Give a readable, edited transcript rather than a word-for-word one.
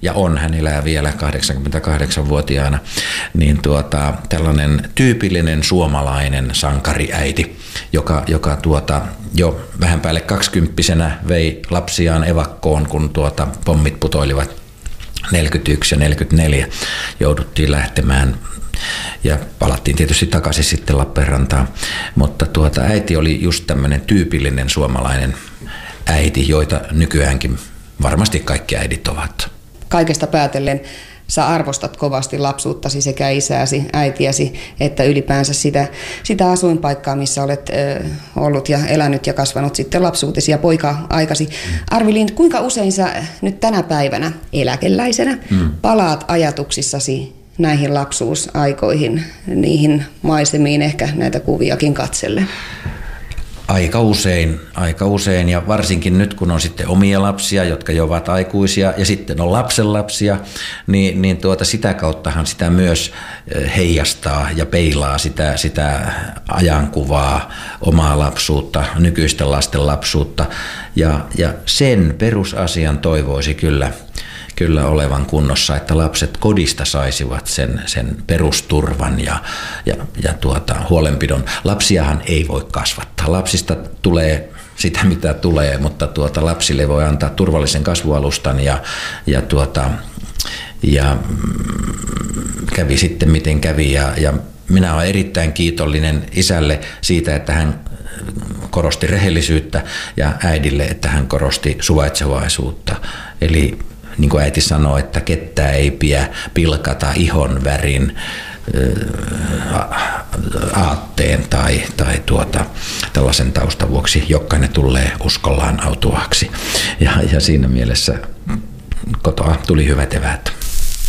ja hän elää vielä 88-vuotiaana, niin tällainen tyypillinen suomalainen sankariäiti, joka jo vähän päälle 20-vuotiaana vei lapsiaan evakkoon, kun pommit putoilivat 41 ja 44, jouduttiin lähtemään ja palattiin tietysti takaisin sitten Lappeenrantaan, mutta äiti oli just tämmöinen tyypillinen suomalainen äiti, joita nykyäänkin varmasti kaikki äidit ovat. Kaikesta päätellen sä arvostat kovasti lapsuuttasi, sekä isääsi, äitiäsi, että ylipäänsä sitä asuinpaikkaa, missä olet ollut ja elänyt ja kasvanut sitten lapsuutesi ja poika-aikasi. Arvi Lind, kuinka usein sä nyt tänä päivänä eläkeläisenä palaat ajatuksissasi näihin lapsuusaikoihin, niihin maisemiin, ehkä näitä kuviakin katsellen? Aika usein ja varsinkin nyt kun on sitten omia lapsia, jotka jo ovat aikuisia ja sitten on lapsenlapsia, niin sitä kauttahan sitä myös heijastaa ja peilaa sitä ajankuvaa, omaa lapsuutta, nykyisten lasten lapsuutta ja sen perusasian toivoisi kyllä olevan kunnossa, että lapset kodista saisivat sen perusturvan ja huolenpidon. Lapsiahan ei voi kasvattaa. Lapsista tulee sitä, mitä tulee, mutta lapsille voi antaa turvallisen kasvualustan ja kävi sitten miten kävi. Ja minä olen erittäin kiitollinen isälle siitä, että hän korosti rehellisyyttä ja äidille, että hän korosti suvaitsevaisuutta. Eli niin kuin äiti sanoi, että kettä ei pidä pilkata ihon värin, aatteen tai tällaisen taustan vuoksi, jokainen tulee uskollaan autuaaksi. Ja siinä mielessä kotoa tuli hyvät eväät.